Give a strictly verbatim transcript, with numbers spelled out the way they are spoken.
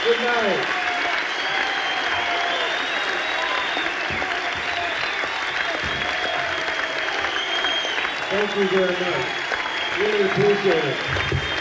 Good night. Thank you very much. Really appreciate it.